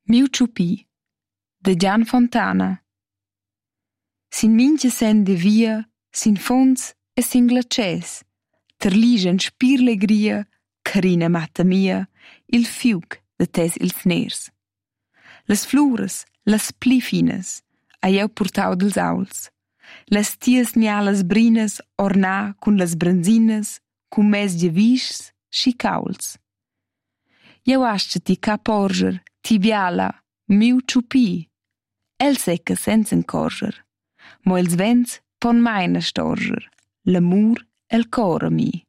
Miu ciupi, de Gian Fontana. Sin mintga sen de via, sin fonds e sin glacès, terligen spir legria, carina matta mia, il fiug de tes ils ners. Las fluras, las pli finas, hai jeu purtau dils auls. Las tias gnalas brinas ornà cun las branzinas, cun mes giavischs schi cauls. Jeu astga-ti ca porscher, ti biala, miu ciupi. El secca senza encorscher, mo ils vents pon maina storscher, l'amur el cor a mi.